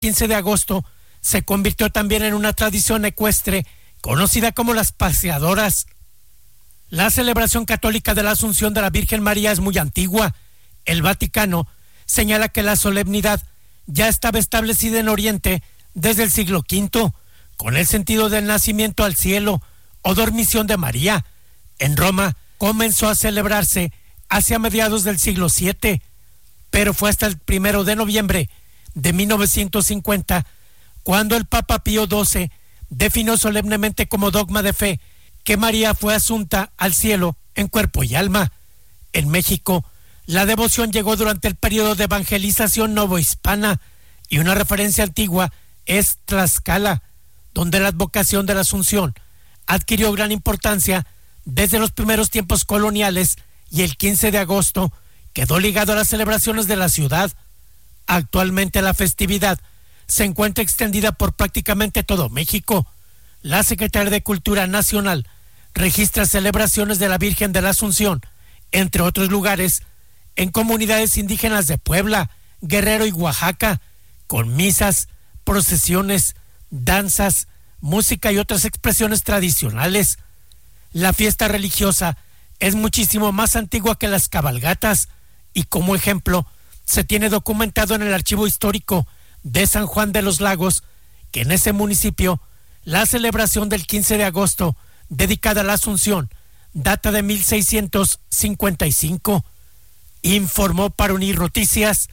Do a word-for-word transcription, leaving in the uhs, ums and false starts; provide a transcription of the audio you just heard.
quince de agosto se convirtió también en una tradición ecuestre conocida como las paseadoras. La celebración católica de la Asunción de la Virgen María es muy antigua. El Vaticano señala que la solemnidad ya estaba establecida en Oriente desde el siglo quinto, con el sentido del nacimiento al cielo o dormición de María. En Roma comenzó a celebrarse hacia mediados del siglo siete, pero fue hasta el primero de noviembre de mil novecientos cincuenta cuando el Papa Pío doce definió solemnemente como dogma de fe que María fue asunta al cielo en cuerpo y alma. En México, la devoción llegó durante el periodo de evangelización novohispana, y una referencia antigua es Tlaxcala, donde la advocación de la Asunción adquirió gran importancia desde los primeros tiempos coloniales, y el quince de agosto quedó ligado a las celebraciones de la ciudad. Actualmente la festividad se encuentra extendida por prácticamente todo México. La Secretaría de Cultura Nacional registra celebraciones de la Virgen de la Asunción, entre otros lugares, en comunidades indígenas de Puebla, Guerrero y Oaxaca, con misas, procesiones, danzas, música y otras expresiones tradicionales. La fiesta religiosa es muchísimo más antigua que las cabalgatas, y como ejemplo se tiene documentado en el Archivo Histórico de San Juan de los Lagos que en ese municipio la celebración del quince de agosto dedicada a la Asunción data de mil seiscientos cincuenta y cinco. Informó para Unir Noticias